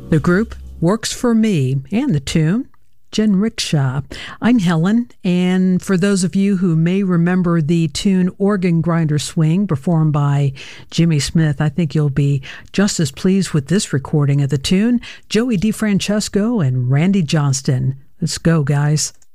The group Works for Me, and the tune, Jinrickshaw. I'm Helen, and for those of you who may remember the tune Organ Grinder Swing performed by Jimmy Smith, I think you'll be just as pleased with this recording of the tune, Joey DeFrancesco and Randy Johnston. Let's go, guys.